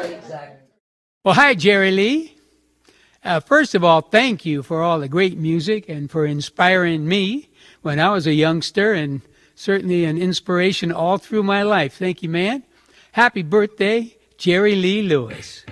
Well, hi, Jerry Lee. First of all, thank you for all the great music and for inspiring me when I was a youngster, and certainly an inspiration all through my life. Thank you, man. Happy birthday, Jerry Lee Lewis.